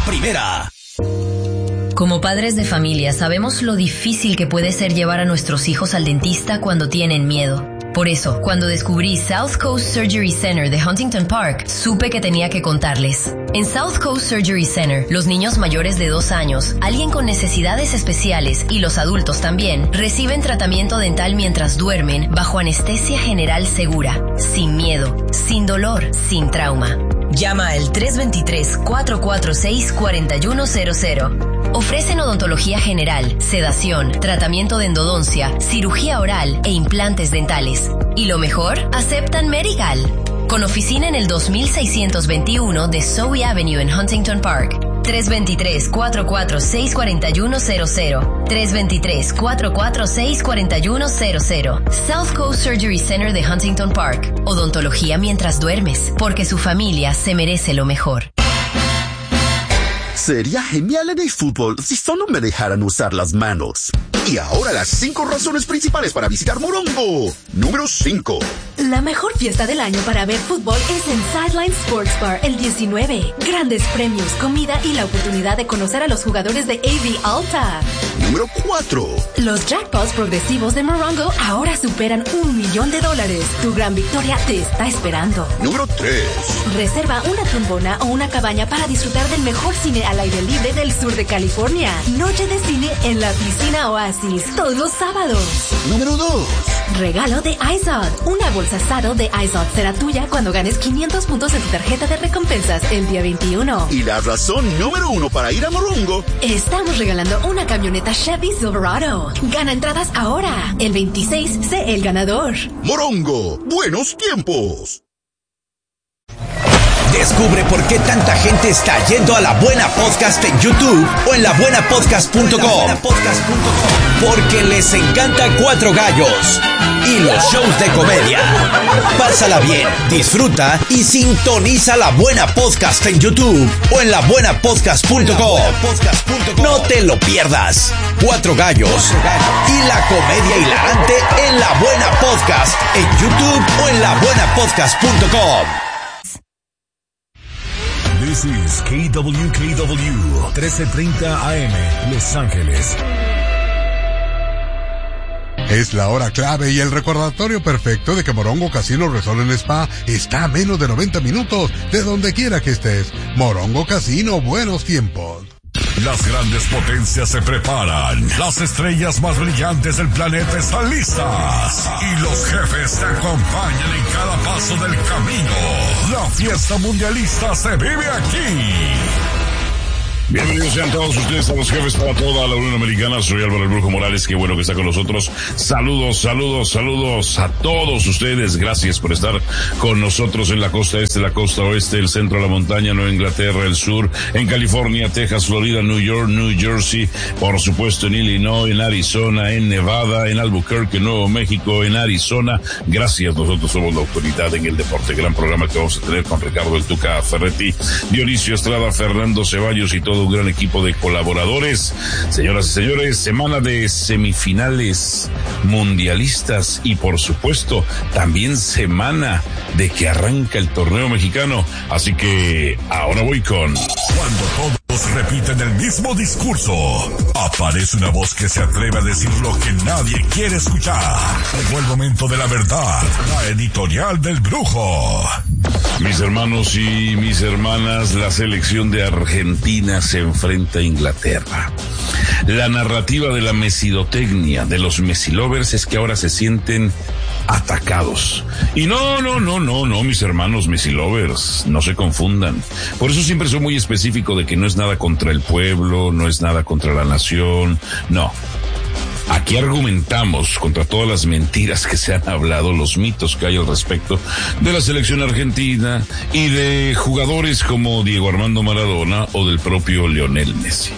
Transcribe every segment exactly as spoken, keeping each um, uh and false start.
primera. Como padres de familia, sabemos lo difícil que puede ser llevar a nuestros hijos al dentista cuando tienen miedo. Por eso, cuando descubrí South Coast Surgery Center de Huntington Park, supe que tenía que contarles. En South Coast Surgery Center, los niños mayores de dos años, alguien con necesidades especiales y los adultos también, reciben tratamiento dental mientras duermen bajo anestesia general segura, sin miedo, sin dolor, sin trauma. Llama al tres dos tres, cuatro cuatro seis, cuatro uno cero cero. Ofrecen odontología general, sedación, tratamiento de endodoncia, cirugía oral e implantes dentales. Y lo mejor, aceptan Medical. Con oficina en el dos mil seiscientos veintiuno de Zoe Avenue en Huntington Park. tres dos tres, cuatro cuatro seis, cuatro uno cero cero. tres dos tres, cuatro cuatro seis, cuatro uno cero cero. South Coast Surgery Center de Huntington Park. Odontología mientras duermes, porque su familia se merece lo mejor. Sería genial en el fútbol si solo me dejaran usar las manos. Y ahora las cinco razones principales para visitar Morongo. Número cinco. La mejor fiesta del año para ver fútbol es en Sideline Sports Bar el diecinueve. Grandes premios, comida y la oportunidad de conocer a los jugadores de A V Alta. Número cuatro. Los jackpots progresivos de Morongo ahora superan un millón de dólares. Tu gran victoria te está esperando. Número tres. Reserva una trombona o una cabaña para disfrutar del mejor cine al aire libre del sur de California. Noche de cine en la piscina Oasis, todos los sábados. Número dos. Regalo de iZod. Una bolsa Sado de iZod será tuya cuando ganes quinientos puntos en tu tarjeta de recompensas el día veintiuno. Y la razón número uno para ir a Morongo. Estamos regalando una camioneta Chevy Silverado. Gana entradas ahora. El veintiséis, sé el ganador. Morongo, buenos tiempos. Descubre por qué tanta gente está yendo a La Buena Podcast en YouTube o en la buena podcast punto com. Porque les encanta Cuatro Gallos y los shows de comedia. Pásala bien, disfruta y sintoniza La Buena Podcast en YouTube o en la buena podcast punto com. No te lo pierdas. Cuatro Gallos y la comedia hilarante en La Buena Podcast en YouTube o en la buena podcast punto com. This is K W K W, trece treinta A M, Los Ángeles. Es la hora clave y el recordatorio perfecto de que Morongo Casino Resort and Spa está a menos de noventa minutos de donde quiera que estés. Morongo Casino, buenos tiempos. Las grandes potencias se preparan. Las estrellas más brillantes del planeta están listas. Y los jefes te acompañan en cada paso del camino. La fiesta mundialista se vive aquí. Bienvenidos sean todos ustedes a los jefes para toda la Unión Americana. Soy Álvaro el Brujo Morales, qué bueno que está con nosotros. Saludos, saludos, saludos a todos ustedes. Gracias por estar con nosotros en la costa este, la costa oeste, el centro de la montaña, Nueva Inglaterra, el sur, en California, Texas, Florida, New York, New Jersey, por supuesto en Illinois, en Arizona, en Nevada, en Albuquerque, Nuevo México, en Arizona. Gracias, nosotros somos la autoridad en el deporte. Gran programa que vamos a tener con Ricardo El Tuca Ferretti, Dionisio Estrada, Fernando Ceballos y todo un gran equipo de colaboradores. Señoras y señores, semana de semifinales mundialistas y por supuesto también semana de que arranca el torneo mexicano. Así que ahora voy con... Cuando todos repiten el mismo discurso, aparece una voz que se atreve a decir lo que nadie quiere escuchar. Llegó el momento de la verdad, la editorial del Brujo. Mis hermanos y mis hermanas, la selección de Argentina se enfrenta a Inglaterra. La narrativa de la mesidotecnia de los mesilovers es que ahora se sienten atacados. Y no, no, no, no, no, mis hermanos mesilovers, no se confundan. Por eso siempre soy muy específico de que no es nada contra el pueblo, no es nada contra la nación, no. Aquí argumentamos contra todas las mentiras que se han hablado, los mitos que hay al respecto de la selección argentina y de jugadores como Diego Armando Maradona o del propio Lionel Messi.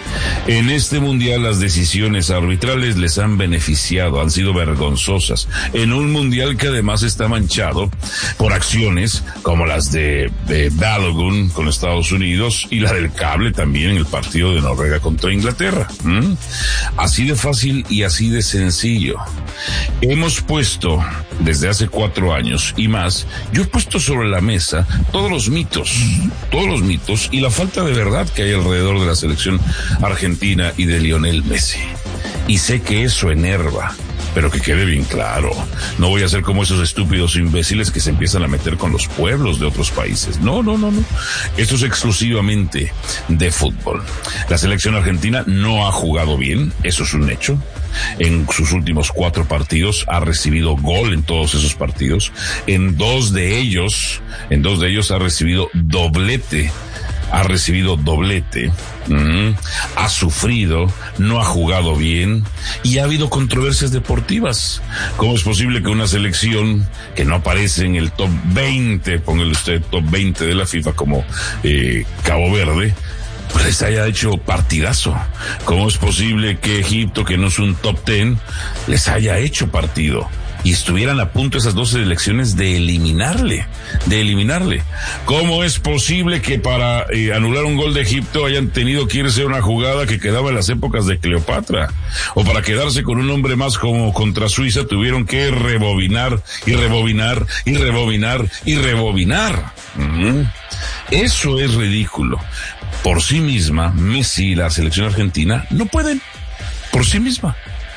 En este mundial las decisiones arbitrales les han beneficiado, han sido vergonzosas. En un mundial que además está manchado por acciones como las de, de Balogun con Estados Unidos y la del cable también en el partido de Noruega contra Inglaterra. ¿Mm? Así de fácil y así de sencillo. Hemos puesto desde hace cuatro años y más, yo he puesto sobre la mesa todos los mitos, todos los mitos y la falta de verdad que hay alrededor de la selección argentina y de Lionel Messi. Y sé que eso enerva, pero que quede bien claro, no voy a ser como esos estúpidos imbéciles que se empiezan a meter con los pueblos de otros países. No, no, no, no. Esto es exclusivamente de fútbol. La selección argentina no ha jugado bien, eso es un hecho. En sus últimos cuatro partidos ha recibido gol en todos esos partidos. En dos de ellos, en dos de ellos ha recibido doblete. Ha recibido doblete, mm, ha sufrido, no ha jugado bien y ha habido controversias deportivas. ¿Cómo es posible que una selección que no aparece en el top veinte, póngale usted top veinte de la FIFA como eh, Cabo Verde, pues les haya hecho partidazo? ¿Cómo es posible que Egipto, que no es un top ten, les haya hecho partido? Y estuvieran a punto esas dos selecciones de eliminarle, de eliminarle. ¿Cómo es posible que para eh, anular un gol de Egipto hayan tenido que irse a una jugada que quedaba en las épocas de Cleopatra? O para quedarse con un hombre más como contra Suiza tuvieron que rebobinar y rebobinar y rebobinar y rebobinar. Uh-huh. Eso es ridículo. Por sí misma, Messi y la selección argentina no pueden. Por sí misma.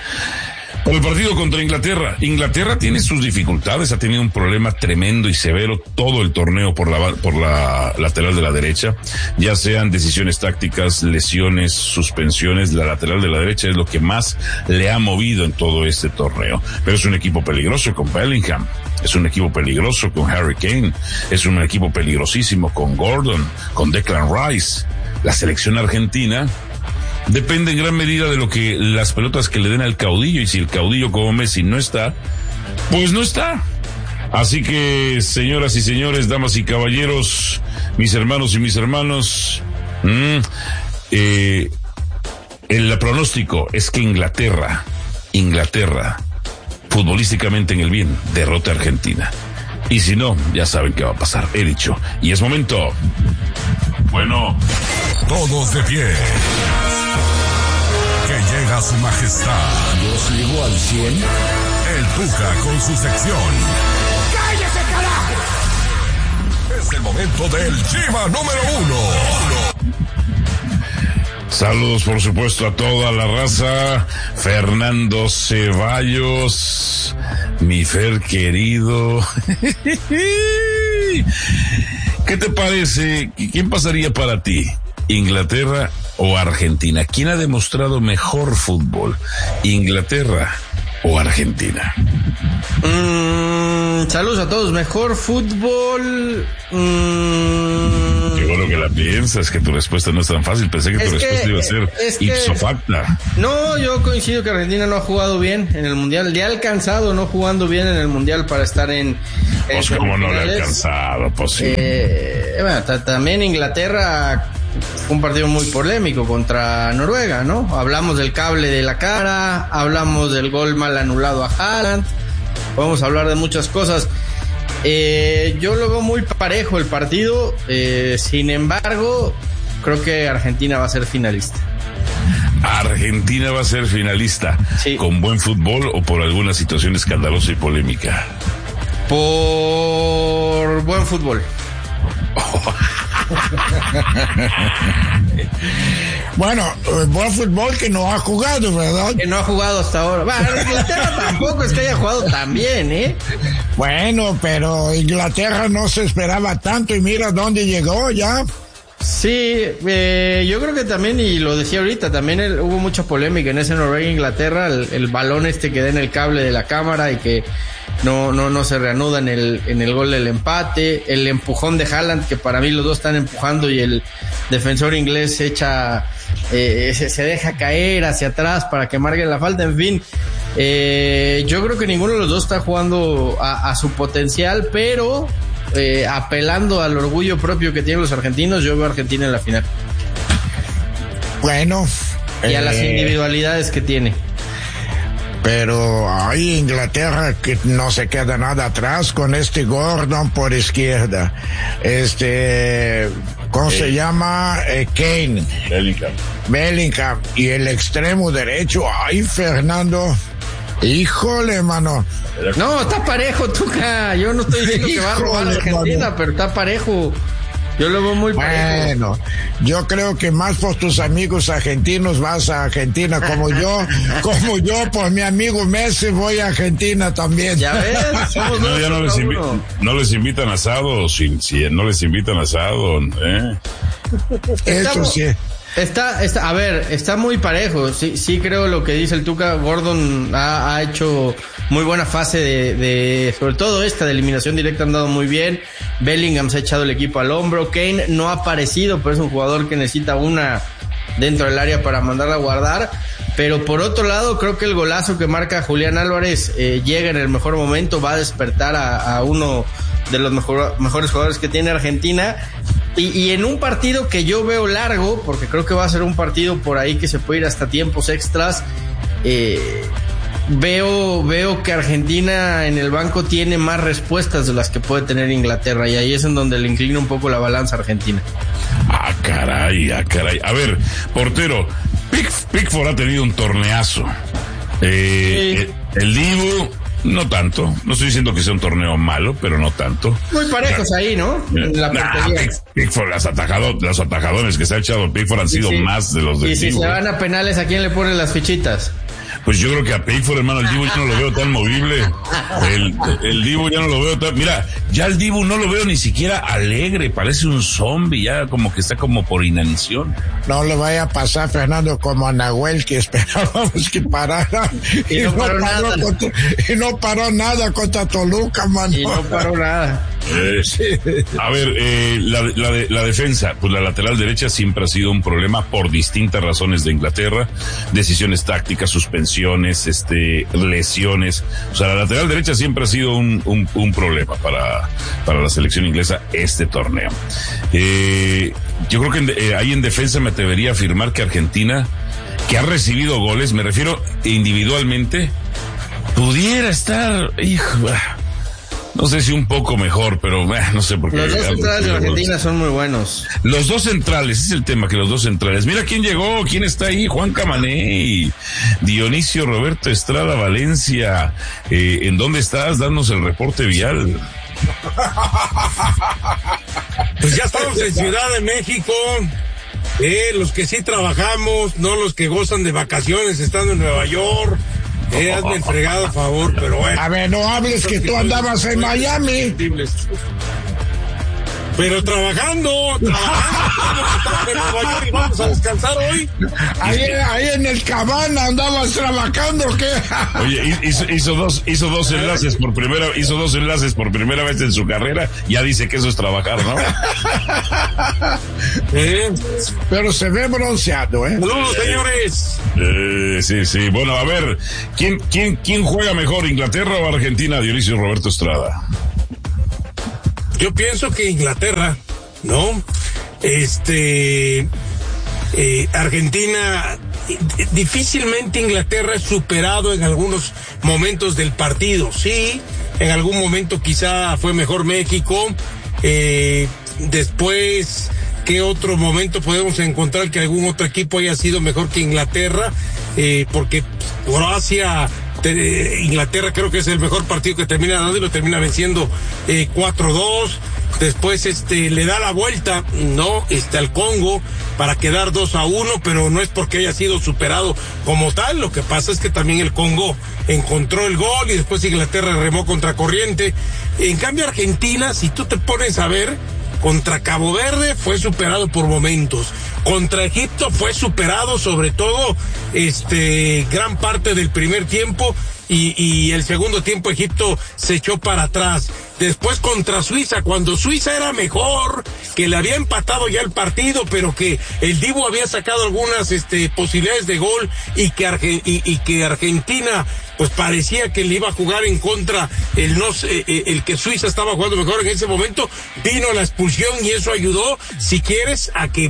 Por el partido contra Inglaterra. Inglaterra tiene sus dificultades, ha tenido un problema tremendo y severo todo el torneo por la, por la lateral de la derecha, ya sean decisiones tácticas, lesiones, suspensiones. La lateral de la derecha es lo que más le ha movido en todo este torneo. Pero es un equipo peligroso con Bellingham, es un equipo peligroso con Harry Kane, es un equipo peligrosísimo con Gordon, con Declan Rice. La selección argentina depende en gran medida de lo que las pelotas que le den al caudillo, y si el caudillo como Messi no está, pues no está. Así que, señoras y señores, damas y caballeros, mis hermanos y mis hermanos, mmm, eh, el pronóstico es que Inglaterra, Inglaterra, futbolísticamente en el bien, derrota a Argentina. Y si no, ya saben qué va a pasar, he dicho. Y es momento. Bueno, todos de pie. Que llega su majestad. Yo sigo al cien. El Tuca con su sección. ¡Cállese, carajo! Es el momento del Chiva número uno. Saludos, por supuesto, a toda la raza. Fernando Ceballos, mi Fer querido. ¿Qué te parece? ¿Quién pasaría para ti? ¿Inglaterra o Argentina? ¿Quién ha demostrado mejor fútbol? ¿Inglaterra o Argentina? Mm, saludos a todos. Mejor fútbol. Mm, Qué bueno que la piensas, que tu respuesta no es tan fácil. Pensé que tu es respuesta que, iba a ser ipso facto. No, yo coincido que Argentina no ha jugado bien en el Mundial. Le ha alcanzado no jugando bien en el Mundial para estar en... Pues como no le ha alcanzado, pues sí. Eh, bueno, t- también Inglaterra fue un partido muy polémico contra Noruega, ¿no? Hablamos del cable de la cara, hablamos del gol mal anulado a Haaland, podemos hablar de muchas cosas. Eh, yo lo veo muy parejo el partido, eh, sin embargo, creo que Argentina va a ser finalista. Argentina va a ser finalista, sí. ¿Con buen fútbol o por alguna situación escandalosa y polémica? Por buen fútbol. Bueno, buen fútbol que no ha jugado, ¿verdad? Que no ha jugado hasta ahora. Bueno, Inglaterra tampoco es que haya jugado tan bien, ¿eh? Bueno, pero Inglaterra no se esperaba tanto y mira dónde llegó ya. Sí, eh, yo creo que también, y lo decía ahorita, también el, hubo mucha polémica en ese Noruega-Inglaterra, el, el balón este que da en el cable de la cámara y que no no no se reanuda en el en el gol del empate, el empujón de Haaland, que para mí los dos están empujando y el defensor inglés se echa, eh, se, se deja caer hacia atrás para que marquen la falta, en fin. Eh, yo creo que ninguno de los dos está jugando a, a su potencial, pero... Eh, apelando al orgullo propio que tienen los argentinos, yo veo a Argentina en la final. Bueno. Y a eh, las individualidades que tiene. Pero ahí Inglaterra que no se queda nada atrás con este Gordon por izquierda. Este, ¿cómo se llama? Eh, Kane. Bellingham. Bellingham. Y el extremo derecho, ay, Fernando. Híjole, mano. No, está parejo, Tuca. Yo no estoy diciendo que va a robar a Argentina, mano. Pero está parejo. Yo lo veo muy parejo. Bueno, yo creo que más por tus amigos argentinos vas a Argentina, como yo, como yo por mi amigo Messi voy a Argentina también. Ya ves, somos no, dos, ya no les, invi- no les invitan asado, si, si no les invitan asado, ¿eh? Eso Estamos, sí. Está, está, a ver, está muy parejo. Sí, sí creo lo que dice el Tuca. Gordon ha, ha hecho muy buena fase de, de, sobre todo esta de eliminación directa, han dado muy bien. Bellingham se ha echado el equipo al hombro. Kane no ha aparecido, pero es un jugador que necesita una dentro del área para mandarla a guardar. Pero por otro lado, creo que el golazo que marca Julián Álvarez eh, llega en el mejor momento, va a despertar a, a uno de los mejor, mejores jugadores que tiene Argentina. Y, y en un partido que yo veo largo, porque creo que va a ser un partido por ahí que se puede ir hasta tiempos extras, eh, veo, veo que Argentina en el banco tiene más respuestas de las que puede tener Inglaterra, y ahí es en donde le inclina un poco la balanza a Argentina. Ah, caray, ah, caray. A ver, portero, Pick, Pickford ha tenido un torneazo. Eh, sí. el, el Dibu... No tanto, no estoy diciendo que sea un torneo malo, pero no tanto. Muy parejos claro. Ahí, ¿no? En la nah, Pick, Pickford, las atajado, los atajadones que se ha echado Pickford han sido sí, sí. más de los de Y si Dibu. Se van a penales, ¿a quién le ponen las fichitas? Pues yo creo que a Pickford, hermano, el Dibu ya no lo veo tan movible. El, el Dibu ya no lo veo tan... Mira, ya el Dibu no lo veo ni siquiera alegre, parece un zombie, ya como que está como por inanición. No le vaya a pasar, Fernando, como a Nahuel, que esperábamos que parara. Y, y no, no paró, paró nada. Contra, y no paró nada contra Toluca, mano. Y no paró nada. Eh, sí. A ver, eh, la, la, de, la defensa, pues la lateral derecha siempre ha sido un problema por distintas razones de Inglaterra, decisiones tácticas, suspensiones, este, lesiones. O sea, la lateral derecha siempre ha sido un, un, un problema para, para la selección inglesa este torneo. Eh, yo creo que en, eh, ahí en defensa me atrevería a afirmar que Argentina, que ha recibido goles, me refiero individualmente, pudiera estar, hijo, no sé si un poco mejor, pero eh, no sé por qué. Los dos centrales de Argentina son muy buenos. Los dos centrales, ese es el tema, que los dos centrales. Mira quién llegó, quién está ahí, Juan Camané, Dionisio Roberto Estrada Valencia. Eh, ¿En dónde estás? Danos el reporte vial. Pues ya estamos en Ciudad de México. Eh, los que sí trabajamos, no los que gozan de vacaciones estando en Nueva York. Eh, hazme el fregado a favor, pero bueno. A ver, no hables que tú andabas en Miami. Pero trabajando, trabajando, en Nueva York y vamos a descansar hoy. Ahí, ahí en el Cabana andabas trabajando, ¿qué? Oye, hizo, hizo dos, hizo dos enlaces por primera, hizo dos enlaces por primera vez en su carrera. Ya dice que eso es trabajar, ¿no? Eh, pero se ve bronceado, ¿eh? Saludos, señores. Eh, sí, sí. Bueno, a ver, ¿quién, quién, quién juega mejor, Inglaterra o Argentina? Dionisio Roberto Estrada. Yo pienso que Inglaterra, ¿no? Este, eh, Argentina, difícilmente Inglaterra es superado en algunos momentos del partido. Sí, en algún momento quizá fue mejor México. Eh, después, ¿qué otro momento podemos encontrar que algún otro equipo haya sido mejor que Inglaterra? Eh, porque Croacia... Inglaterra creo que es el mejor partido que termina dando y lo termina venciendo eh, cuatro dos. Después este le da la vuelta, no, este al Congo para quedar dos a uno, pero no es porque haya sido superado como tal. Lo que pasa es que también el Congo encontró el gol y después Inglaterra remó contra corriente. En cambio Argentina, si tú te pones a ver, contra Cabo Verde fue superado por momentos. Contra Egipto fue superado, sobre todo, este, gran parte del primer tiempo y, y el segundo tiempo Egipto se echó para atrás. Después contra Suiza, cuando Suiza era mejor, que le había empatado ya el partido, pero que el Dibu había sacado algunas, este, posibilidades de gol y que, Arge- y, y que Argentina, pues parecía que le iba a jugar en contra el no sé, el que Suiza estaba jugando mejor en ese momento, vino la expulsión y eso ayudó, si quieres, a que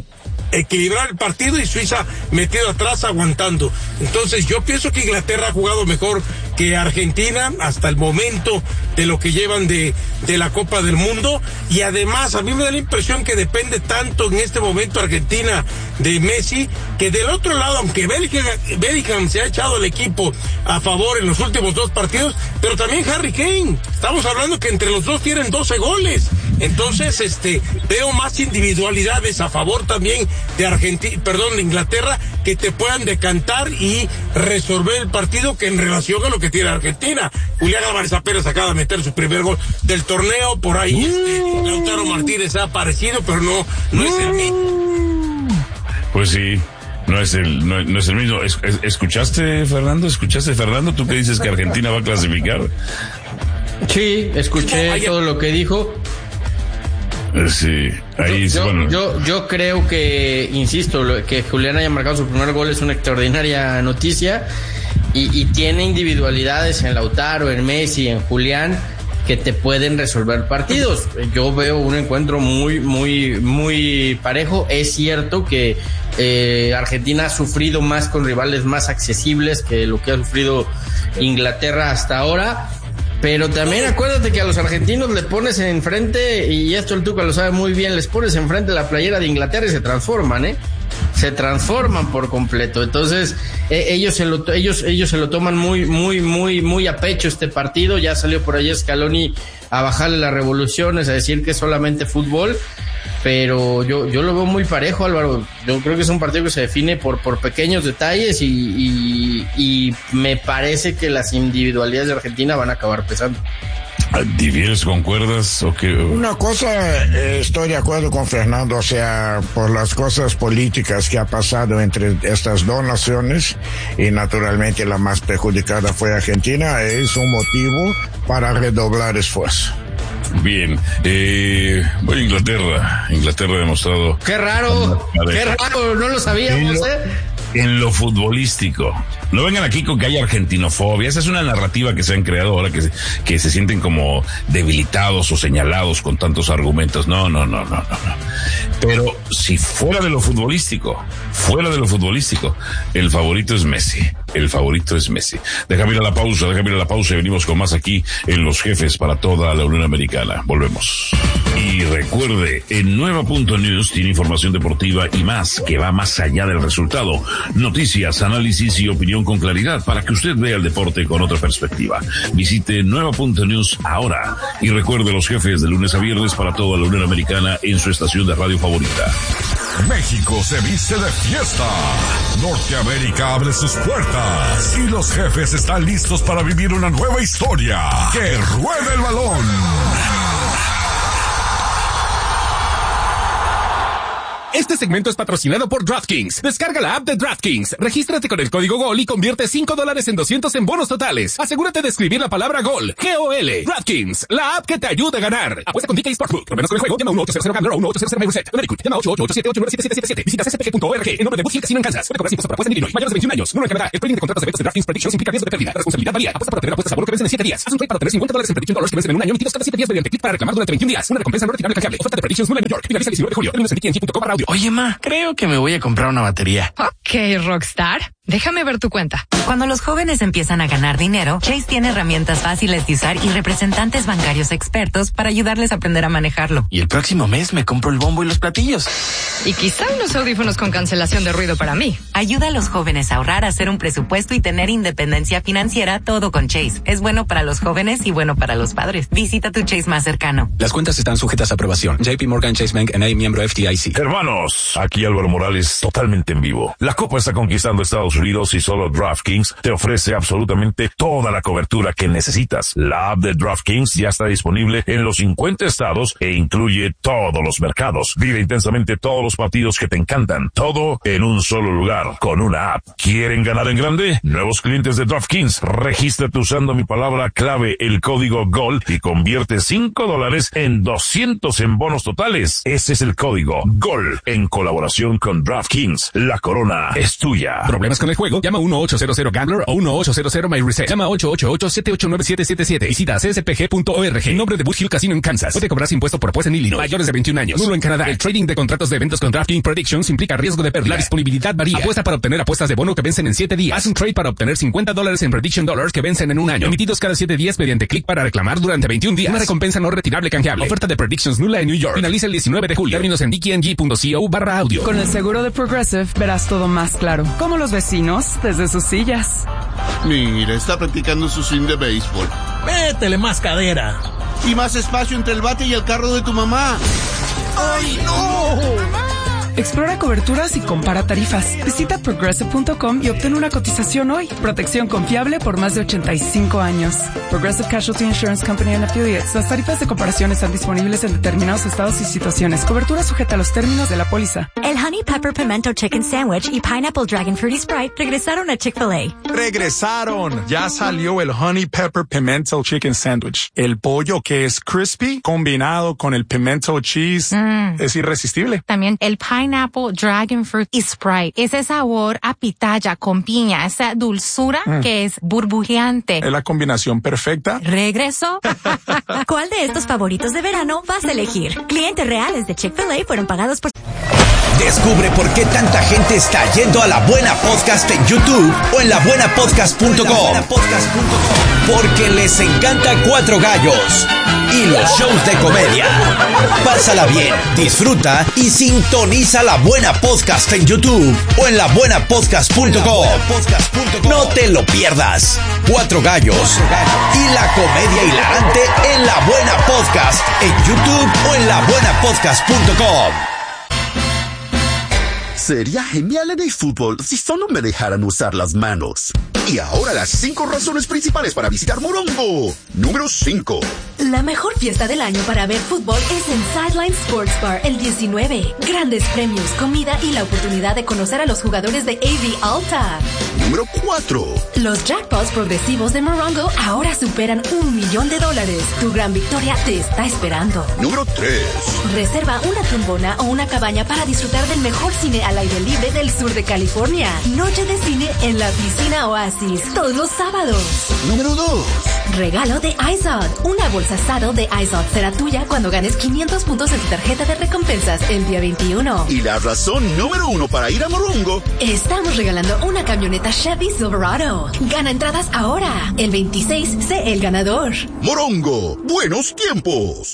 equilibrar el partido y Suiza metido atrás aguantando. Entonces yo pienso que Inglaterra ha jugado mejor que Argentina hasta el momento de lo que llevan de, de la Copa del Mundo, y además a mí me da la impresión que depende tanto en este momento Argentina de Messi, que del otro lado, aunque Bellingham, Bellingham se ha echado el equipo a favor en los últimos dos partidos, pero también Harry Kane, estamos hablando que entre los dos tienen doce goles, entonces este veo más individualidades a favor también de Argentina, perdón, de Inglaterra, que te puedan decantar y resolver el partido, que en relación a lo que tiene Argentina. Julián Álvarez apenas acaba de meter su primer gol del torneo, por ahí este, Lautaro Martínez ha aparecido, pero no, no es el mismo. Pues sí, no es el, no, no es el mismo. Es, es, ¿Escuchaste, Fernando? ¿Escuchaste, Fernando? ¿Tú que dices que Argentina va a clasificar? Sí, escuché no, todo lo que dijo. Sí, ahí yo, bueno. yo, yo creo que, insisto, lo, que Julián haya marcado su primer gol es una extraordinaria noticia, y, y tiene individualidades en Lautaro, en Messi, en Julián, que te pueden resolver partidos. Yo veo un encuentro muy, muy, muy parejo. Es cierto que eh, Argentina ha sufrido más con rivales más accesibles que lo que ha sufrido Inglaterra hasta ahora. Pero también acuérdate que a los argentinos le pones enfrente, y esto el Tuca lo sabe muy bien, les pones enfrente la playera de Inglaterra y se transforman, ¿eh? Se transforman por completo. Entonces, eh, ellos se lo, ellos, ellos se lo toman muy, muy, muy, muy a pecho este partido. Ya salió por ahí Scaloni a bajarle las revoluciones, a decir que es solamente fútbol. Pero yo, yo lo veo muy parejo, Álvaro. Yo creo que es un partido que se define por, por pequeños detalles, y, y, y me parece que las individualidades de Argentina van a acabar pesando. ¿Divieres, concuerdas o qué? Una cosa, eh, estoy de acuerdo con Fernando, o sea, por las cosas políticas que ha pasado entre estas dos naciones, y naturalmente la más perjudicada fue Argentina, es un motivo para redoblar esfuerzo. Bien, eh, voy a Inglaterra. Inglaterra ha demostrado... ¡Qué raro! ¡Qué raro! No lo sabíamos, en lo, ¿eh? En lo futbolístico. No vengan aquí con que hay argentinofobia. Esa es una narrativa que se han creado ahora, que se, que se sienten como debilitados o señalados con tantos argumentos. No, no, no, no, no, no. Pero si fuera de lo futbolístico, fuera de lo futbolístico, el favorito es Messi. El favorito es Messi. Déjame ir a la pausa, déjame ir a la pausa y venimos con más aquí en Los Jefes para toda la Unión Americana. Volvemos. Y recuerde, en Nueva punto news tiene información deportiva y más, que va más allá del resultado. Noticias, análisis y opinión con claridad para que usted vea el deporte con otra perspectiva. Visite Nueva punto news ahora y recuerde Los Jefes de lunes a viernes para toda la Unión Americana en su estación de radio favorita. México se viste de fiesta. Norteamérica abre sus puertas y los jefes están listos para vivir una nueva historia. ¡Que ruede el balón! Este segmento es patrocinado por DraftKings. Descarga la app de DraftKings, regístrate con el código GOL y convierte cinco dólares en doscientos en bonos totales. Asegúrate de escribir la palabra GOL, G O L. DraftKings, la app que te ayuda a ganar. Apuesta con D K Sportsbook. Problemas con el juego, llama uno ocho cero cero Gambler o uno ocho cero cero Mayweather. Connecticut, llama ocho ocho ocho siete ocho nueve siete siete siete. Visita c s p g punto org. En nombre de Bookie Casino en Kansas. Puede cobrar impuestos por apuesta en Illinois. Mayores de veintiún años. Número de Canadá. El trading de contratos de eventos de DraftKings Predictions implica riesgo de pérdida. La responsabilidad varía. Apuesta para tener apuestas a seguro que vencen en siete días. Haz un trade para tener cincuenta dólares en Prediction Dollars que vencen en un año, emitidos cada siete días mediante click para reclamar durante veintiún días. Una recompensa no retirable canjeable. Oferta de Predictions Nueva en New York. Finaliza el diecinueve de julio. Términos en D K N G punto com barra audio. Oye, ma, creo que me voy a comprar una batería. Ok, Rockstar. Déjame ver tu cuenta. Cuando los jóvenes empiezan a ganar dinero, Chase tiene herramientas fáciles de usar y representantes bancarios expertos para ayudarles a aprender a manejarlo. Y el próximo mes me compro el bombo y los platillos. Y quizá unos audífonos con cancelación de ruido para mí. Ayuda a los jóvenes a ahorrar, a hacer un presupuesto y tener independencia financiera, todo con Chase. Es bueno para los jóvenes y bueno para los padres. Visita tu Chase más cercano. Las cuentas están sujetas a aprobación. J P Morgan Chase Bank N A, miembro F D I C. Hermanos, aquí Álvaro Morales, totalmente en vivo. La Copa está conquistando Estados Unidos y solo DraftKings te ofrece absolutamente toda la cobertura que necesitas. La app de DraftKings ya está disponible en los cincuenta estados e incluye todos los mercados. Vive intensamente todos los partidos que te encantan. Todo en un solo lugar, con una app. ¿Quieren ganar en grande? Nuevos clientes de DraftKings, regístrate usando mi palabra clave, el código GOL, y convierte cinco dólares en doscientos en bonos totales. Ese es el código GOL, en colaboración con DraftKings. La corona es tuya. Problemas con el juego, llama uno ocho cero cero Gambler o uno ocho cero cero My Reset. Llama ocho ocho ocho siete ocho nueve siete siete siete. Visita c s p g punto org. En nombre de Bush Hill Casino en Kansas. Puede cobrarse impuesto por apuesta en Illinois. Mayores de veintiún años. Nulo en Canadá. El trading de contratos de eventos con DraftKings Predictions implica riesgo de pérdida. La disponibilidad varía. Apuesta para obtener apuestas de bono que vencen en siete días. Haz un trade para obtener cincuenta dólares en Prediction Dollars que vencen en un año. Emitidos cada siete días mediante clic para reclamar durante veintiún días. Una recompensa no retirable canjeable. Oferta de Predictions nula en New York. Finaliza el diecinueve de julio. Términos en d k n g punto co barra audio. Con el seguro de Progressive verás todo más claro. Como los vecinos desde sus sillas. Mira, está practicando su swing de béisbol. Métele más cadera. Y más espacio entre el bate y el carro de tu mamá. ¡Ay, no! Explora coberturas y compara tarifas. Visita progressive punto com y obtén una cotización hoy. Protección confiable por más de ochenta y cinco años. Progressive Casualty Insurance Company and Affiliates. Las tarifas de comparación están disponibles en determinados estados y situaciones. Cobertura sujeta a los términos de la póliza. El Honey Pepper Pimento Chicken Sandwich y Pineapple Dragon Fruity Sprite regresaron a Chick-fil-A. ¡Regresaron! Ya salió el Honey Pepper Pimento Chicken Sandwich. El pollo que es crispy combinado con el pimento cheese mm. es irresistible. También el Pineapple Dragon Fruit y Sprite. Ese sabor a pitaya con piña, esa dulzura mm. que es burbujeante. Es la combinación perfecta. ¿Regreso? ¿Cuál de estos favoritos de verano vas a elegir? Clientes reales de Chick-fil-A fueron pagados por... Descubre por qué tanta gente está yendo a La Buena Podcast en YouTube o en la buena podcast punto com. Porque les encanta Cuatro Gallos y los shows de comedia. Pásala bien, disfruta y sintoniza La Buena Podcast en YouTube o en la buena podcast punto com. No te lo pierdas. Cuatro Gallos y la comedia hilarante en La Buena Podcast en YouTube o en la buena podcast punto com. Sería genial en el fútbol si solo me dejaran usar las manos. Y ahora las cinco razones principales para visitar Morongo. Número cinco. La mejor fiesta del año para ver fútbol es en Sideline Sports Bar el diecinueve. Grandes premios, comida y la oportunidad de conocer a los jugadores de A V Alta. Número cuatro. Los jackpots progresivos de Morongo ahora superan un millón de dólares. Tu gran victoria te está esperando. Número tres. Reserva una tumbona o una cabaña para disfrutar del mejor cine al aire libre del sur de California. Noche de cine en la piscina Oasis, todos los sábados. Número dos. Regalo de iZod. Una bolsa Saddle de iZod será tuya cuando ganes quinientos puntos en tu tarjeta de recompensas el día veintiuno. Y la razón número uno para ir a Morongo. Estamos regalando una camioneta Chevy Silverado. Gana entradas ahora. El veintiséis, sé el ganador. Morongo, buenos tiempos.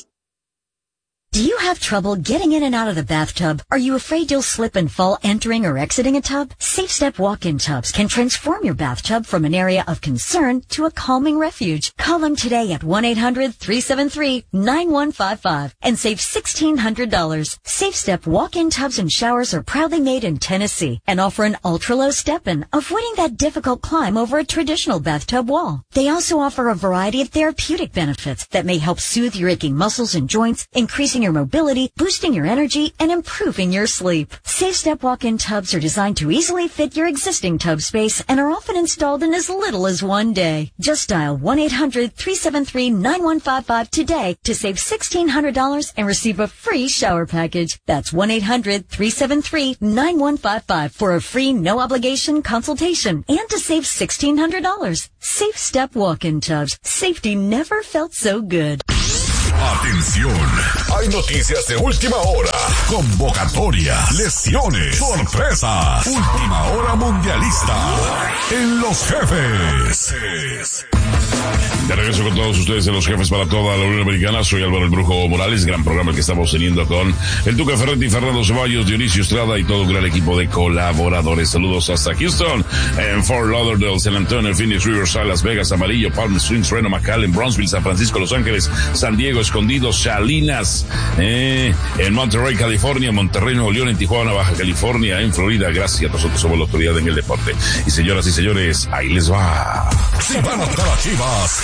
Do you have trouble getting in and out of the bathtub? Are you afraid you'll slip and fall entering or exiting a tub? Safe Step walk-in tubs can transform your bathtub from an area of concern to a calming refuge. Call them today at one eight hundred three seven three nine one five five and save sixteen hundred dollars. Safe Step walk-in tubs and showers are proudly made in Tennessee and offer an ultra-low step-in, avoiding that difficult climb over a traditional bathtub wall. They also offer a variety of therapeutic benefits that may help soothe your aching muscles and joints, increasing your mobility, boosting your energy, and improving your sleep. Safe Step walk-in tubs are designed to easily fit your existing tub space and are often installed in as little as one day. Just dial one eight hundred three seven three nine one five five today to save sixteen hundred dollars and receive a free shower package. That's one eight hundred three seven three nine one five five for a free no-obligation consultation and to save sixteen hundred dollars. Safe Step walk-in tubs. Safety never felt so good. Atención, hay noticias de última hora, convocatorias, lesiones, sorpresas, última hora mundialista en Los Jefes. De regreso con todos ustedes en Los Jefes para toda la Unión Americana. Soy Álvaro el Brujo Morales, gran programa que estamos teniendo con el Tuca Ferretti, Fernando Ceballos, Dionisio Estrada y todo un gran equipo de colaboradores. Saludos hasta Houston, en Fort Lauderdale, San Antonio, Phoenix, Riverside, Las Vegas, Amarillo, Palm Springs, Reno, McAllen, Brownsville, San Francisco, Los Ángeles, San Diego, Escondido, Salinas, eh, en Monterrey, California, Monterrey, Nuevo León, en Tijuana, Baja California, en Florida. Gracias, nosotros somos la autoridad en el deporte. Y señoras y señores, ahí les va. Si van a estar a Chivas,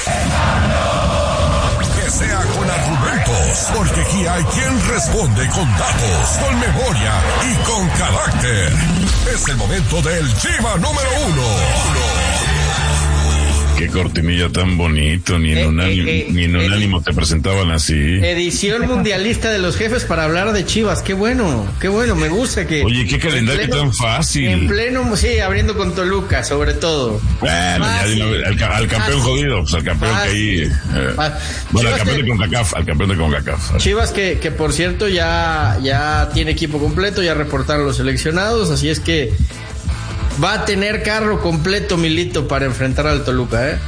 que sea con argumentos, porque aquí hay quien responde con datos, con memoria y con carácter. Es el momento del Chiva número uno. qué cortinilla tan bonito, ni en Eh, un eh, ánimo, eh, ni en un eh, ánimo te presentaban así. Edición mundialista de los jefes para hablar de Chivas. Qué bueno, qué bueno, me gusta que... Oye, qué calendario en pleno- tan fácil. En pleno, sí, abriendo con Toluca, sobre todo. Bueno, ya de una vez, al, ca- al campeón Fácil. jodido, pues al campeón que ahí... eh, Ah, bueno, al Chivas campeón que- de CONCACAF, al campeón de CONCACAF. Chivas que, que por cierto ya, ya tiene equipo completo, ya reportaron los seleccionados, así es que va a tener carro completo Milito para enfrentar al Toluca, ¿eh?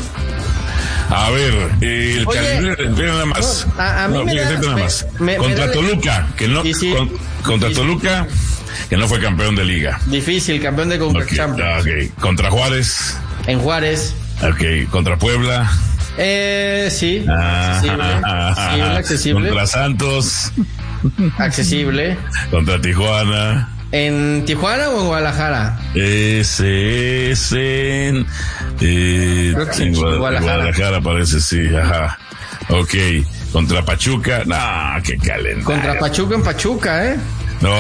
A ver, eh, el Oye, calendario, mira nada más. no, a- a mí No, me fíjate da- nada me- más. me- me contra da- Toluca, que no, Sí, sí. con- contra Sí, sí. Toluca, que no fue campeón de liga. Difícil, campeón de Conca Ok, Champions. ok. Contra Juárez, En Juárez. ok. Contra Puebla, Eh, sí, ah, accesible, accesible, accesible, contra Santos, accesible. contra Tijuana. ¿En Tijuana o en Guadalajara? Ese es en, eh, Creo que sí, en Guada- Guadalajara. Guadalajara parece, sí, ajá. Ok, contra Pachuca, nah, qué calendario. Contra Pachuca en Pachuca, ¿eh? No,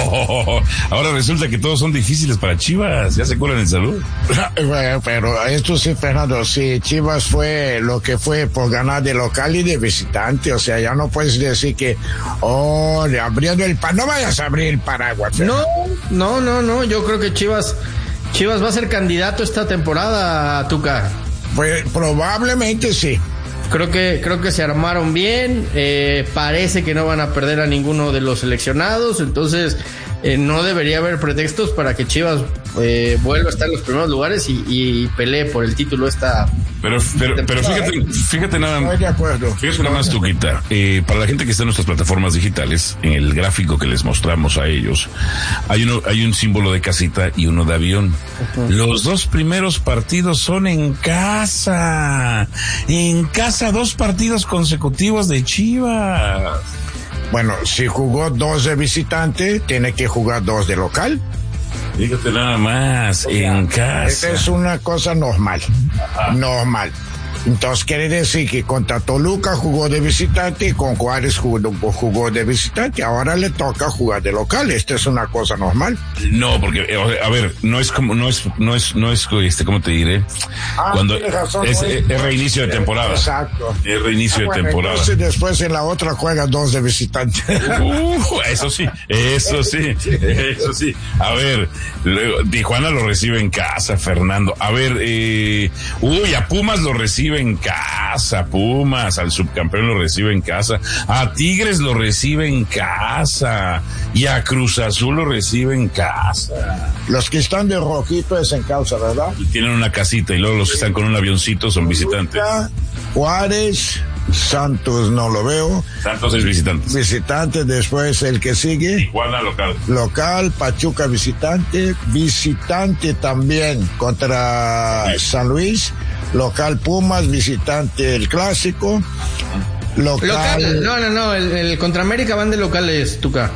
ahora resulta que todos son difíciles para Chivas, ya se curan en salud. Bueno, pero esto sí, Fernando, si Chivas fue lo que fue por ganar de local y de visitante, o sea, ya no puedes decir que, oh, abriendo el pan, no vayas a abrir el paraguas. No, no, no, no, yo creo que Chivas, Chivas va a ser candidato esta temporada, Tuca. Pues probablemente sí. Creo que, creo que se armaron bien, eh, parece que no van a perder a ninguno de los seleccionados, entonces eh, no debería haber pretextos para que Chivas eh, vuelva a estar en los primeros lugares y, y pelee por el título esta. Pero, pero, pero fíjate, fíjate nada más. Estoy de acuerdo. Fíjate nada más, Tuquita. Eh, para la gente que está en nuestras plataformas digitales, en el gráfico que les mostramos a ellos, hay uno, hay un símbolo de casita y uno de avión. Uh-huh. Los dos primeros partidos son en casa. En casa, dos partidos consecutivos de Chivas. Bueno, si jugó dos de visitante, tiene que jugar dos de local. Fíjate nada más, o sea, en casa. Esta es una cosa normal. Ajá. Normal. Entonces quiere decir que contra Toluca jugó de visitante y con Juárez jugó, jugó de visitante. Ahora le toca jugar de local. Esta es una cosa normal. No, porque a ver, no es como, no es, no es, no es, este, ¿cómo te diré? Ah, Cuando razón, es, no es, es reinicio de temporada. Exacto. Es reinicio ah, bueno, de temporada. Entonces después en la otra juega dos de visitante. Uh, eso sí, eso sí, eso sí. A ver, Tijuana lo recibe en casa, Fernando. A ver, eh, uy, a Pumas lo recibe en casa, Pumas, al subcampeón lo recibe en casa, a Tigres lo recibe en casa y a Cruz Azul lo recibe en casa. Los que están de rojito es en casa, ¿verdad? Y tienen una casita y luego los que están con un avioncito son visitantes. Juárez, Santos no lo veo. Santos es visitante. Visitante, después el que sigue. Tijuana local. Local, Pachuca visitante, visitante también contra sí. San Luis. Local Pumas, visitante el clásico. Local. Local, no, no, no, el, el contra América van de locales, Tuca.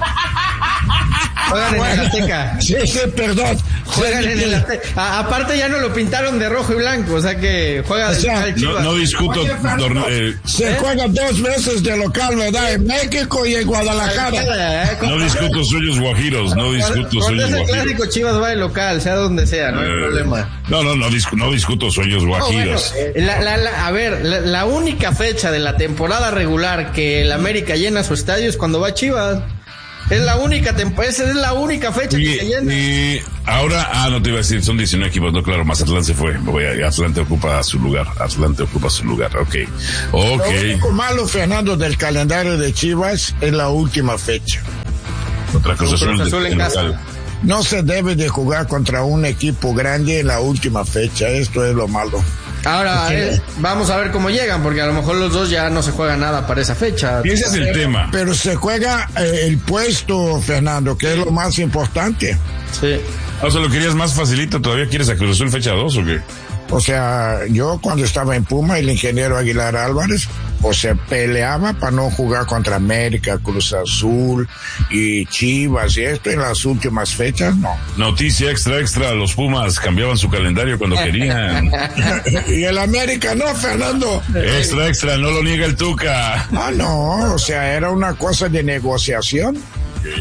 Juegan en el Azteca. Sí, sí, perdón. Juegan en el Azteca. A, aparte ya no lo pintaron de rojo y blanco, o sea que juega o sea, de no, no discuto. Oye, Fernando, eh, se ¿eh? juega dos veces de local, ¿verdad? En México y en Guadalajara. No discuto suyos guajiros, no discuto suyos guajiros. El clásico Chivas va de local, sea donde sea, no hay eh, problema. No, no, no, discu no discuto sueños guajiros. No, bueno, la, la, la, a ver, la, la única fecha de la temporada regular que el América llena su estadio es cuando va a Chivas. Es la única temporada, esa es la única fecha y, que se llena. Y ahora, ah, no te iba a decir, son diecinueve equipos, no, claro, Mazatlán se fue. Atlante ocupa su lugar, Atlante ocupa su lugar, ok. Ok. Lo único malo, Fernando, del calendario de Chivas es la última fecha. Otra cosa Cruz Azul en casa. No se debe de jugar contra un equipo grande en la última fecha, esto es lo malo. Ahora, eh, vamos a ver cómo llegan, porque a lo mejor los dos ya no se juega nada para esa fecha. Y ese es el pero, tema. Pero se juega eh, el puesto, Fernando, que es lo más importante. Sí. O sea, lo querías más facilito, ¿todavía quieres a Cruz Azul fecha dos o qué? O sea, yo cuando estaba en Puma, el ingeniero Aguilar Álvarez, o sea, peleaba para no jugar contra América, Cruz Azul y Chivas y esto en las últimas fechas, no. Noticia extra, extra, los Pumas cambiaban su calendario cuando querían. Y el América no, Fernando. Extra, extra, no lo niega el Tuca. Ah, no, o sea, era una cosa de negociación. Okay.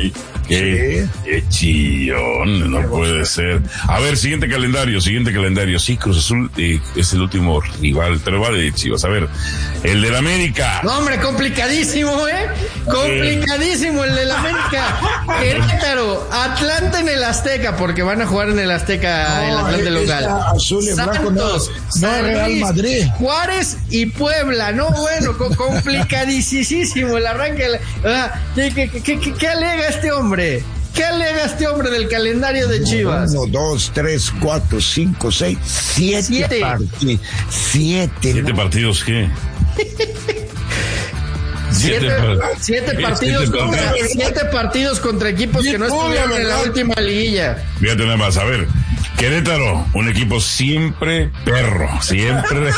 Qué, qué chillón, no puede ser. A ver, siguiente calendario, siguiente calendario. Sí, Cruz Azul eh, es el último rival, pero va de Chivas. A ver, el del América. No, hombre, complicadísimo, ¿eh? Complicadísimo el del América. Querétaro, Atlanta en el Azteca, porque van a jugar en el Azteca, no, el Atlanta local. Azul y blanco, Santos, no, no Real Madrid. Juárez y Puebla, no, bueno, complicadísimo el arranque. ¿Qué, qué, qué, qué, qué alega este hombre? ¿Qué alega este hombre del calendario de Chivas? Uno, dos, tres, cuatro, cinco, seis, siete, siete. partidos. Siete. ¿Siete ¿no? partidos qué? Siete, siete, partidos siete, contra, siete partidos contra equipos que no estuvieron en la última liguilla. Fíjate nada más, a ver. Querétaro, un equipo siempre perro, siempre.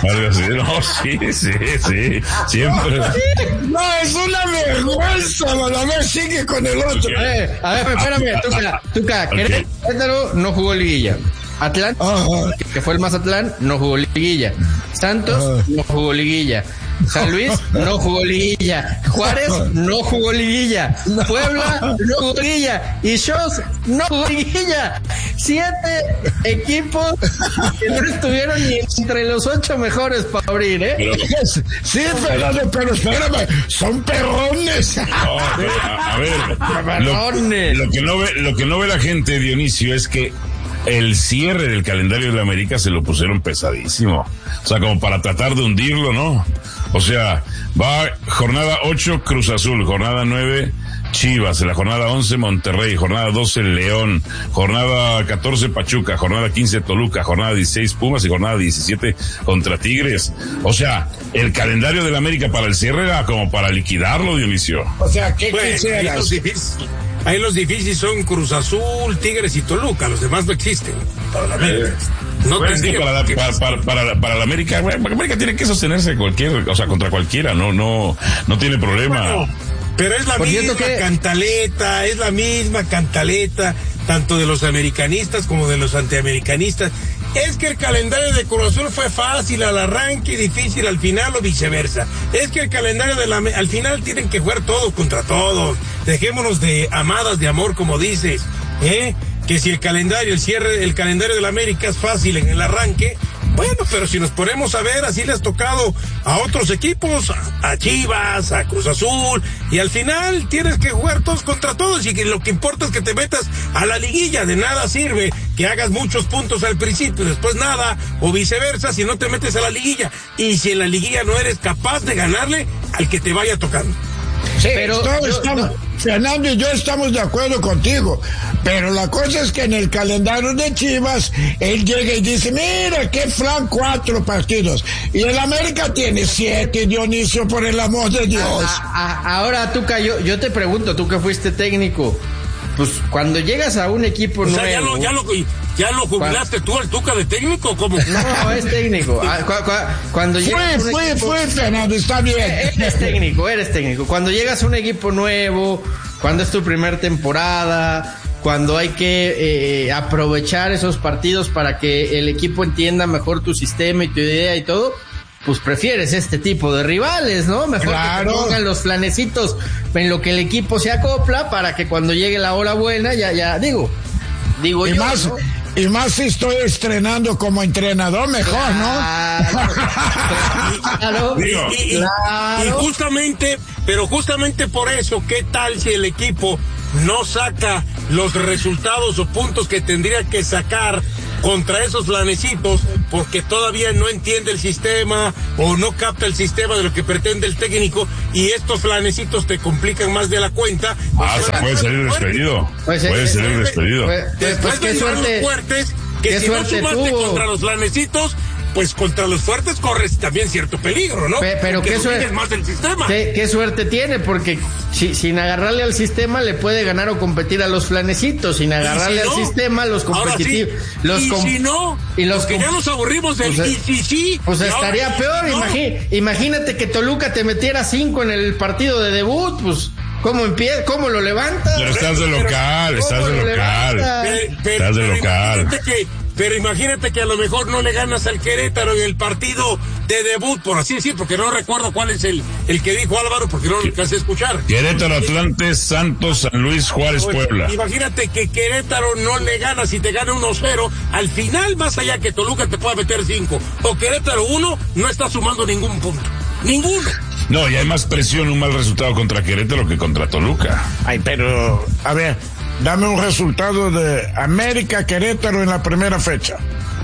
No, sí, sí, sí, siempre. No, es una vergüenza, Malamé, sigue con el otro. Eh, a ver, espérame, Tuca, Tuca, okay. Querétaro no jugó liguilla. Atlanta, uh-huh. que fue el Mazatlán, no jugó liguilla. Santos, uh-huh. no jugó liguilla. San Luis no jugó liguilla, Juárez no jugó liguilla, Puebla no jugó liguilla y Xochitl no jugó liguilla. Siete equipos que no estuvieron ni entre los ocho mejores para abrir, ¿eh? Pero, sí, Fernando, pero espérame, son perrones. No, a, a ver, lo, lo que no ve, lo que no ve la gente, Dionisio, es que el cierre del calendario de la América se lo pusieron pesadísimo. O sea, como para tratar de hundirlo, ¿no? O sea, va jornada ocho, Cruz Azul, jornada nueve, Chivas, en la jornada once, Monterrey, jornada doce, León, jornada catorce, Pachuca, jornada quince, Toluca, jornada dieciséis, Pumas y jornada diecisiete contra Tigres. O sea, el calendario de la América para el cierre era como para liquidarlo, Dionisio. O sea, ¿qué bueno, quisieras? Ahí los difíciles son Cruz Azul, Tigres y Toluca, los demás no existen para la América. No bueno, sí, para, la, para, para, para, para la América, bueno, América tiene que sostenerse cualquier, o sea, contra cualquiera, no, no, no tiene problema. Bueno, pero es la Por misma que... cantaleta, es la misma cantaleta, tanto de los americanistas como de los antiamericanistas. Es que el calendario de Cruz Azul fue fácil al arranque y difícil al final o viceversa. Es que el calendario de la al final tienen que jugar todos contra todos. Dejémonos de amadas de amor, como dices, ¿eh? Que si el calendario, el cierre, el calendario de la América es fácil en el arranque, bueno, pero si nos ponemos a ver, así le has tocado a otros equipos, a Chivas, a Cruz Azul, y al final tienes que jugar todos contra todos, y que lo que importa es que te metas a la liguilla. De nada sirve que hagas muchos puntos al principio y después nada, o viceversa, si no te metes a la liguilla, y si en la liguilla no eres capaz de ganarle al que te vaya tocando. Sí, pero yo, estamos, no. Fernando y yo estamos de acuerdo contigo, pero la cosa es que en el calendario de Chivas, él llega y dice, mira, qué flan, cuatro partidos, y el América tiene siete, Dionisio, por el amor de Dios. A, a, ahora, Tuca, yo, yo te pregunto, tú que fuiste técnico, pues cuando llegas a un equipo o nuevo... sea, ya lo, ya lo, ya lo jubilaste tú al Tuca de técnico, ¿cómo? No, es técnico. Cu, cu, cuando fue, llegas a un fue, equipo, fue, Fernando, está bien. Eres técnico, eres técnico. Cuando llegas a un equipo nuevo, cuando es tu primer temporada, cuando hay que eh, aprovechar esos partidos para que el equipo entienda mejor tu sistema y tu idea y todo, pues prefieres este tipo de rivales, ¿no? Mejor claro. que te pongan los flanecitos en lo que el equipo se acopla para que cuando llegue la hora buena, ya, ya, digo, digo y yo, más, ¿no? Y más si estoy estrenando como entrenador, mejor, claro, ¿no? Claro, y, y, claro. Y justamente, pero justamente por eso, ¿qué tal si el equipo no saca los resultados o puntos que tendría que sacar contra esos flanecitos porque todavía no entiende el sistema o no capta el sistema de lo que pretende el técnico, y estos flanecitos te complican más de la cuenta? Ah, se puede salir despedido. Pues, puede eh, salir despedido. Pues, Después pues, de suerte, los fuertes, que si no sumaste tuvo. contra los flanecitos, pues contra los fuertes corres también cierto peligro, ¿no? Pe pero qué suerte, más del sistema. ¿Qué, qué suerte tiene, porque si, sin agarrarle al sistema le puede ganar o competir a los flanecitos, sin agarrarle si no, al sistema los competitivos. Sí. Los y si no, y los que ya nos aburrimos del pues, y si sí. Pues estaría peor, no. imagi imagínate que Toluca te metiera cinco en el partido de debut, pues ¿Cómo empieza? ¿Cómo lo levanta? Pero estás de local, estás de local. Pero, pero, estás de pero local. Imagínate que, pero imagínate que a lo mejor no le ganas al Querétaro en el partido de debut, por así decir, porque no recuerdo cuál es el, el que dijo Álvaro, porque no lo alcancé a escuchar. Querétaro, Atlantes, Santos, San Luis, Juárez, Puebla. Imagínate que Querétaro no le gana, si te gana uno cero, al final, más allá que Toluca te pueda meter cinco, o Querétaro uno, no está sumando ningún punto. Ninguno. No, y hay más presión un mal resultado contra Querétaro que contra Toluca. Ay, pero, a ver, dame un resultado de América Querétaro en la primera fecha.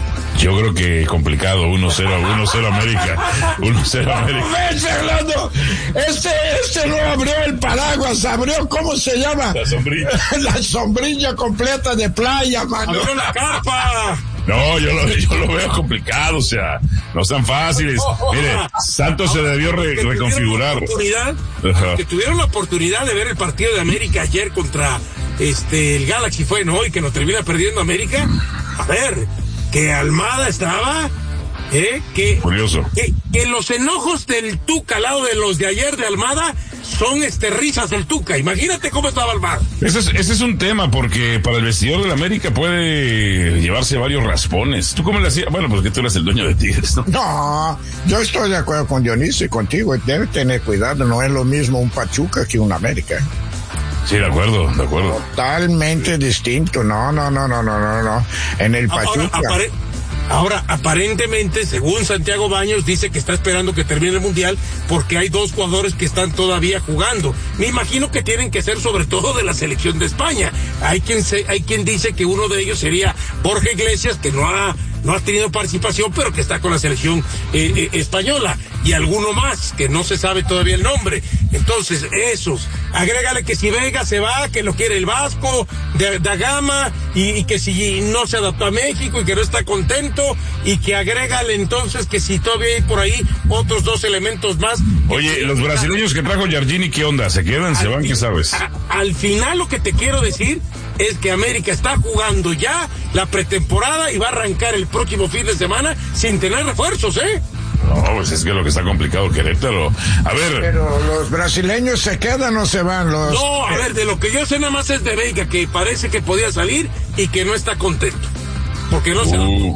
Yo creo que complicado, uno cero, uno cero América, uno cero América. ¡Ves, Fernando! Este, este no abrió el paraguas, abrió, ¿cómo se llama? La sombrilla. La sombrilla completa de playa, mano. ¡Abrió la carpa! No, yo lo, yo lo veo complicado, o sea, no sean fáciles. Mire, Santos se debió re, que reconfigurar. Tuvieron la que tuvieron la oportunidad de ver el partido de América ayer contra este el Galaxy fue, ¿no? Y que lo termina perdiendo América. A ver, que Almada estaba, ¿eh? Que, curioso. Que, que los enojos del Tuca al lado de los de ayer de Almada son este risas del Tuca. Imagínate cómo estaba Almada. Ese es, ese es un tema, porque para el vestidor del América puede llevarse varios raspones. ¿Tú cómo le hacías? Bueno, porque tú eres el dueño de Tigres, ¿no? No, yo estoy de acuerdo con Dionisio y contigo. Debe tener cuidado, no es lo mismo un Pachuca que un América. Sí, de acuerdo, de acuerdo. Totalmente distinto. No, no, no, no, no, no, no. En el Pachuca. Ahora, apare- ahora, aparentemente, según Santiago Baños, dice que está esperando que termine el Mundial porque hay dos jugadores que están todavía jugando. Me imagino que tienen que ser sobre todo de la selección de España. Hay quien se, hay quien dice que uno de ellos sería Borja Iglesias, que no ha no ha tenido participación, pero que está con la selección eh, eh, española, y alguno más, que no se sabe todavía el nombre. Entonces, esos, agrégale que si Vega se va, que lo quiere el Vasco, de, de Gama, y, y que si no se adaptó a México y que no está contento, y que agrégale entonces que si todavía hay por ahí otros dos elementos más. Oye, los brasileños que trajo Giardini, ¿qué onda? ¿Se quedan? ¿Se van? ¿Qué sabes? A, al final lo que te quiero decir es que América está jugando ya la pretemporada y va a arrancar el próximo fin de semana sin tener refuerzos, ¿eh? No, pues es que lo que está complicado Querétaro. A ver. Pero los brasileños se quedan o se van los. No, a ver, de lo que yo sé nada más es de Vega, que parece que podía salir y que no está contento. Porque no se Uh,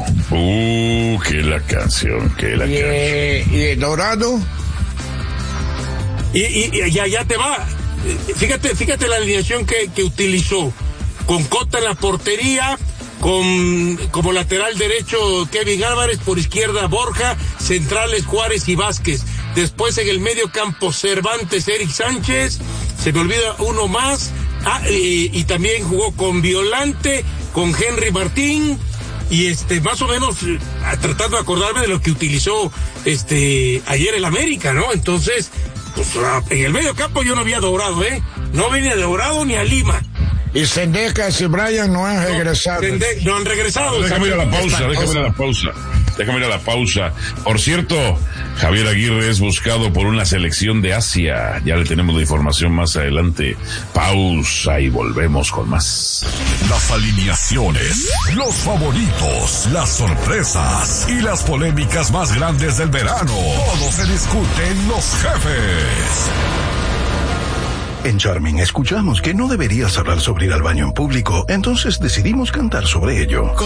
uh, que la canción, que la ¿Y, canción. eh, y el Dorado? Y, y, y ya, ya te va. Fíjate, fíjate la alineación que, que utilizó. Con Cota en la portería, con como lateral derecho Kevin Álvarez, por izquierda Borja, centrales Juárez y Vázquez. Después en el medio campo Cervantes, Eric Sánchez, se me olvida uno más, ah, y, y también jugó con Violante, con Henry Martín, y este, más o menos tratando de acordarme de lo que utilizó este ayer el América, ¿no? Entonces, pues en el medio campo yo no había Dorado, ¿eh? No venía de Dorado ni a Lima. Y Sendecas y Brian no han regresado. No, Sende- no han regresado. Déjame ir a la pausa, déjame ir a la pausa. Déjame ir a la pausa. Por cierto, Javier Aguirre es buscado por una selección de Asia. Ya le tenemos la información más adelante. Pausa y volvemos con más. Las alineaciones, los favoritos, las sorpresas y las polémicas más grandes del verano. Todo se discute en Los Jefes. En Charming escuchamos que no deberías hablar sobre ir al baño en público, entonces decidimos cantar sobre ello.